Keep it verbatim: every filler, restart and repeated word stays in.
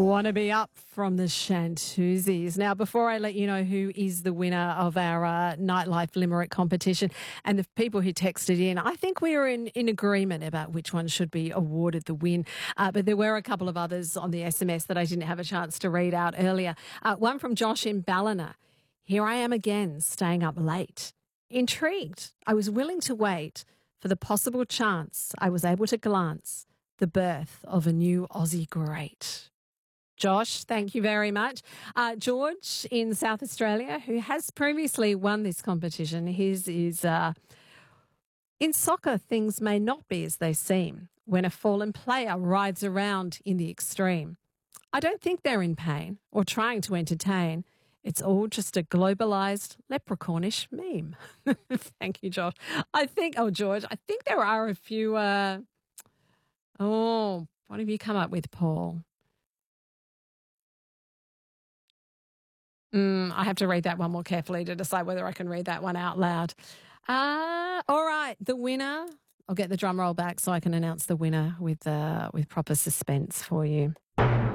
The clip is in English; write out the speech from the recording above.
Want to be up from the Shantuzis. Now, before I let you know who is the winner of our uh, Nightlife Limerick competition and the people who texted in, I think we are in, in agreement about which one should be awarded the win. Uh, but there were a couple of others on the S M S that I didn't have a chance to read out earlier. Uh, one from Josh in Ballina. Here I am again, staying up late. Intrigued, I was willing to wait for the possible chance I was able to glance the birth of a new Aussie great. Josh, thank you very much. Uh, George in South Australia, who has previously won this competition, his is, uh, in soccer, things may not be as they seem when a fallen player writhes around in the extreme. I don't think they're in pain or trying to entertain. It's all just a globalised leprechaunish meme. Thank you, Josh. I think, oh, George, I think there are a few, uh, oh, what have you come up with, Paul? Mm, I have to read that one more carefully to decide whether I can read that one out loud. Uh, all right, the winner. I'll get the drum roll back so I can announce the winner with uh, with proper suspense for you.